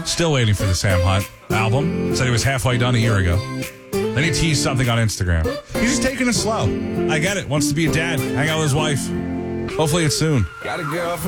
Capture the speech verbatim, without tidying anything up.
Still waiting for the Sam Hunt album. Said he was halfway done a year ago. Then he teased something on Instagram. He's just taking it slow. I get it. Wants to be a dad. Hang out with his wife. Hopefully it's soon. Got a girl